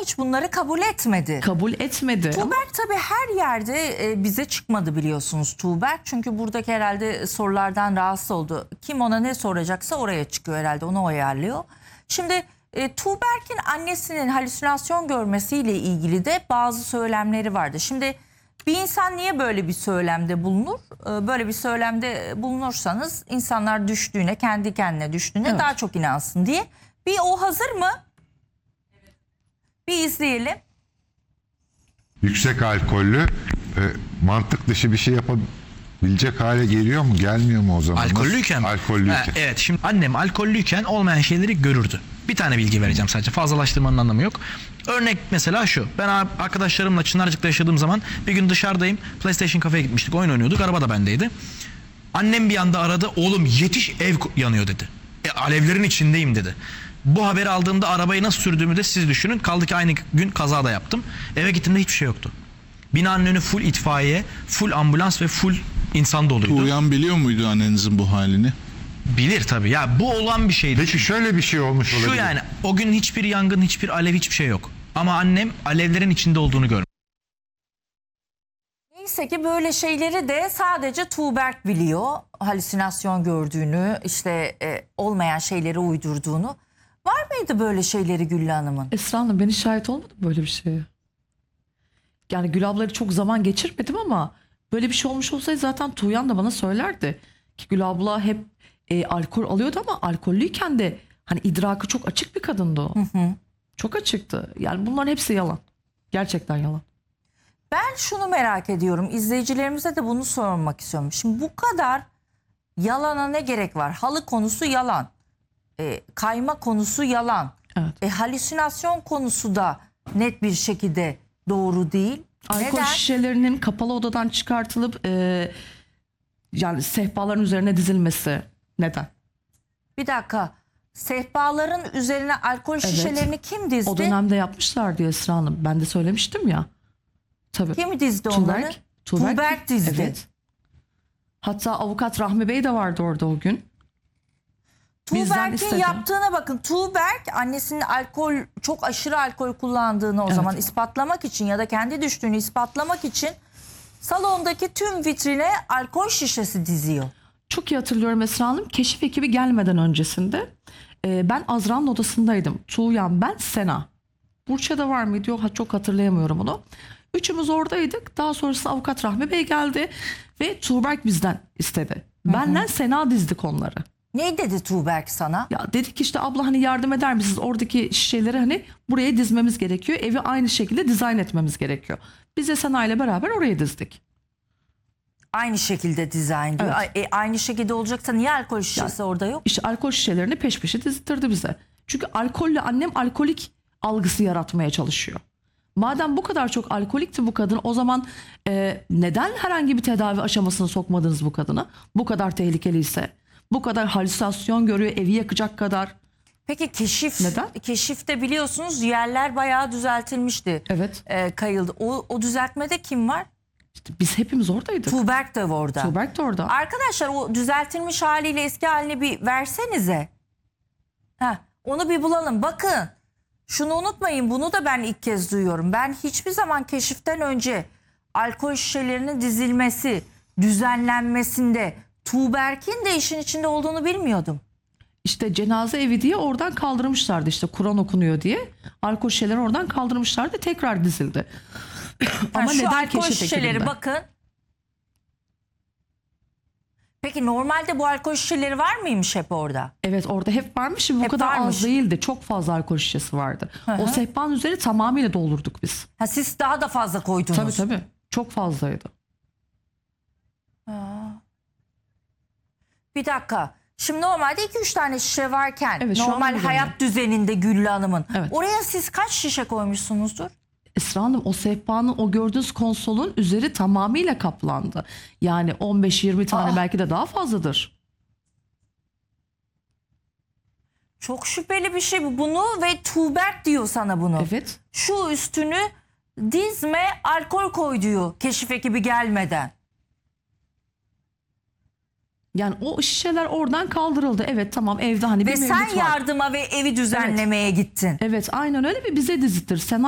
hiç bunları kabul etmedi. Kabul etmedi. Tuğberk tabii her yerde bize çıkmadı biliyorsunuz Tuğberk. Çünkü buradaki herhalde sorulardan rahatsız oldu. Kim ona ne soracaksa oraya çıkıyor herhalde, onu ayarlıyor. Şimdi Tuğberk'in annesinin halüsinasyon görmesiyle ilgili de bazı söylemleri vardı. Şimdi bir insan niye böyle bir söylemde bulunur? Böyle bir söylemde bulunursanız insanlar düştüğüne, kendi kendine düştüğüne Evet. daha çok inansın diye. Bir o hazır mı? Bir izleyelim. Yüksek alkollü mantık dışı bir şey yapabilecek hale geliyor mu? Gelmiyor mu o zaman? Alkollüyken mi? Alkollüyken. Evet, şimdi annem alkollüyken olmayan şeyleri görürdü. Bir tane bilgi vereceğim sadece. Fazlalaştırmanın anlamı yok. Örnek mesela şu. Ben arkadaşlarımla Çınarcık'ta yaşadığım zaman bir gün dışarıdayım. PlayStation kafeye gitmiştik. Oyun oynuyorduk. Araba da bendeydi. Annem bir anda aradı. Oğlum yetiş, ev yanıyor dedi. Alevlerin içindeyim dedi. Bu haberi aldığımda arabayı nasıl sürdüğümü de siz düşünün. Kaldı ki aynı gün kaza da yaptım. Eve gittiğimde hiçbir şey yoktu. Binanın önü full itfaiye, full ambulans ve full insan doluydu. Tuğyan biliyor muydu annenizin bu halini? Bilir tabii. Ya bu olan bir şeydi. Peki şöyle bir şey olmuş olabilir. Şu yani o gün hiçbir yangın, hiçbir alev, hiçbir şey yok. Ama annem alevlerin içinde olduğunu görmüş. Neyse ki böyle şeyleri de sadece Tuğberk biliyor. Halüsinasyon gördüğünü, işte olmayan şeyleri uydurduğunu. Var mıydı böyle şeyleri Güllü Hanım'ın? Esra Hanım, ben hiç şahit olmadım böyle bir şeye. Yani Gül ablayla çok zaman geçirmedim ama böyle bir şey olmuş olsaydı zaten Tuğyan da bana söylerdi. Ki Gül abla hep alkol alıyordu ama alkollüyken de hani idrarı çok açık bir kadındı o. Çok açıktı. Yani bunların hepsi yalan. Gerçekten yalan. Ben şunu merak ediyorum. İzleyicilerimize de bunu sormak istiyorum. Şimdi bu kadar yalana ne gerek var? Halı konusu yalan. Kayma konusu yalan. Evet. Halüsinasyon konusu da net bir şekilde doğru değil. Alkol Neden? şişelerinin kapalı odadan çıkartılıp yani sehpaların üzerine dizilmesi. Neden? Bir dakika. Sehpaların üzerine alkol şişelerini kim dizdi? O dönemde yapmışlardı Esra Hanım. Ben de söylemiştim ya. Tabii. Kim dizdi onları? Tuğberk dizdi. Evet. Hatta avukat Rahmi Bey de vardı orada o gün. Bizden Tuğberk'in istedi. yaptığına bakın. Tuğberk annesinin çok aşırı alkol kullandığını o zaman ispatlamak için ya da kendi düştüğünü ispatlamak için salondaki tüm vitrine alkol şişesi diziyor. Çok iyi hatırlıyorum Esra Hanım. Keşif ekibi gelmeden öncesinde ben Azra'nın odasındaydım. Tuğyan, ben, Sena. Burç'a da var mıydı? Yok, çok hatırlayamıyorum onu. Üçümüz oradaydık. Daha sonrasında avukat Rahmi Bey geldi ve Tuğberk bizden istedi. Benden Sena dizdik onları. Ne dedi Tuğberk sana? Ya dedik işte abla hani yardım eder misiniz? Oradaki şişeleri hani buraya dizmemiz gerekiyor. Evi aynı şekilde dizayn etmemiz gerekiyor. Biz de Sena ile beraber oraya dizdik. Aynı şekilde dizayn diyor. Evet. Aynı şekilde olacaksa niye alkol şişesi orada yok? İşte alkol şişelerini peş peşe dizdirdi bize. Çünkü alkolle annem alkolik algısı yaratmaya çalışıyor. Madem bu kadar çok alkolikti bu kadın, o zaman neden herhangi bir tedavi aşamasına sokmadınız bu kadını? Bu kadar tehlikeliyse, bu kadar halüsinasyon görüyor, evi yakacak kadar. Peki keşif? Neden? Keşifte biliyorsunuz yerler bayağı düzeltilmişti. Evet. Kayıldı. O düzeltmede kim var? İşte biz hepimiz oradaydık. Tuğberk de orada. Tuğberk de orada. Arkadaşlar o düzeltilmiş haliyle eski halini bir versenize. Onu bir bulalım. Bakın şunu unutmayın, bunu da ben ilk kez duyuyorum. Ben hiçbir zaman keşiften önce alkol şişelerinin dizilmesi, düzenlenmesinde Tuğberk'in de işin içinde olduğunu bilmiyordum. İşte cenaze evi diye oradan kaldırmışlardı, işte Kur'an okunuyor diye. Alkol şişeleri oradan kaldırmışlardı, tekrar dizildi. Ama Şu neden alkol keşif şişeleri ekibinden? bakın. Peki normalde bu alkol şişeleri var mıymış hep orada? Evet, orada hep varmış. Şimdi bu Hep kadar varmış. az değildi. Çok fazla alkol şişesi vardı. O sehpanın üzeri tamamıyla doldurduk biz. Siz daha da fazla koydunuz. Tabii tabii. Çok fazlaydı. Bir dakika. Şimdi normalde 2-3 tane şişe varken Evet, şu normal an öyle. hayat düzeninde Güllü Hanım'ın Evet. oraya siz kaç şişe koymuşsunuzdur? Esra Hanım, o sehpanın, o gördüğünüz konsolun üzeri tamamıyla kaplandı. Yani 15-20 tane belki de daha fazladır. Çok şüpheli bir şey bu. Bunu ve Tuğberk diyor sana bunu. Evet. Şu üstünü dizme, alkol koy diyor keşif ekibi gelmeden. Yani o şişeler oradan kaldırıldı. Evet, tamam, evde hani Ve bir sen mevlüt var. yardıma ve evi düzenlemeye gittin. Evet, aynen öyle, ve bize dizittir. Sen